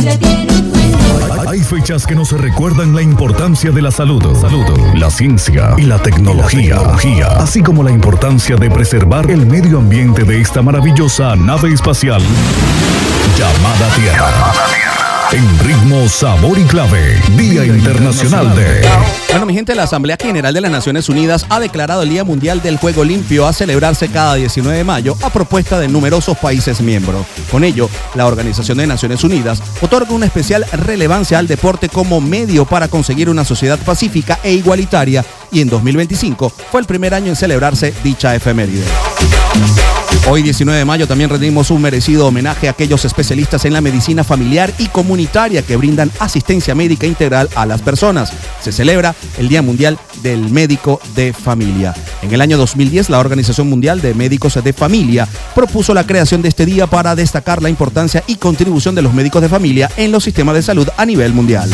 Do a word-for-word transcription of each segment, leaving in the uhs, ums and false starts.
vida tiene un dueño. Hay fechas que nos recuerdan la importancia de la salud, salud, la ciencia y la tecnología, así como la importancia de preservar el medio ambiente de esta maravillosa nave espacial llamada Tierra. En ritmo, sabor y clave, Día Internacional de... Bueno, mi gente, la Asamblea General de las Naciones Unidas ha declarado el Día Mundial del Juego Limpio a celebrarse cada diecinueve de mayo a propuesta de numerosos países miembros. Con ello, la Organización de Naciones Unidas otorga una especial relevancia al deporte como medio para conseguir una sociedad pacífica e igualitaria, y en dos mil veinticinco fue el primer año en celebrarse dicha efeméride. Hoy, diecinueve de mayo, también rendimos un merecido homenaje a aquellos especialistas en la medicina familiar y comunitaria que brindan asistencia médica integral a las personas. Se celebra el Día Mundial del Médico de Familia. En el año dos mil diez, la Organización Mundial de Médicos de Familia propuso la creación de este día para destacar la importancia y contribución de los médicos de familia en los sistemas de salud a nivel mundial.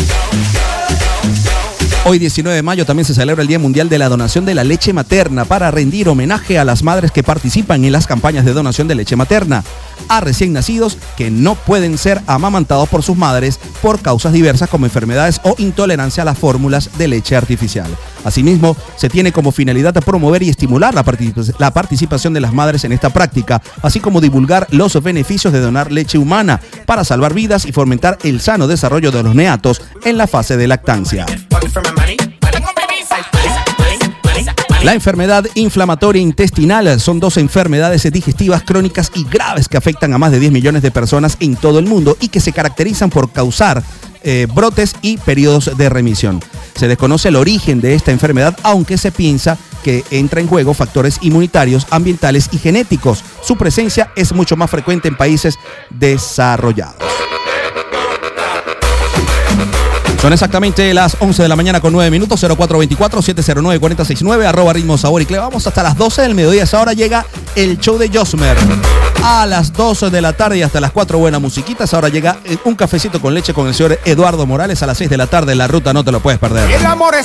Hoy, diecinueve de mayo, también se celebra el Día Mundial de la Donación de la Leche Materna para rendir homenaje a las madres que participan en las campañas de donación de leche materna a recién nacidos que no pueden ser amamantados por sus madres por causas diversas como enfermedades o intolerancia a las fórmulas de leche artificial. Asimismo, se tiene como finalidad promover y estimular la, particip- la participación de las madres en esta práctica, así como divulgar los beneficios de donar leche humana para salvar vidas y fomentar el sano desarrollo de los neonatos en la fase de lactancia. La enfermedad inflamatoria intestinal son dos enfermedades digestivas crónicas y graves que afectan a más de diez millones de personas en todo el mundo y que se caracterizan por causar eh, brotes y periodos de remisión. Se desconoce el origen de esta enfermedad, aunque se piensa que entra en juego factores inmunitarios, ambientales y genéticos. Su presencia es mucho más frecuente en países desarrollados. Son exactamente las once de la mañana con nueve minutos, cero cuatro veinticuatro, siete cero nueve, cuatro seis nueve, arroba ritmo sabor y clave. Vamos hasta las doce del mediodía. Esa hora llega el show de Josmer. A las doce de la tarde y hasta las cuatro, buena musiquita. Esa hora llega un cafecito con leche con el señor Eduardo Morales. A las seis de la tarde, La Ruta, no te lo puedes perder. El amor es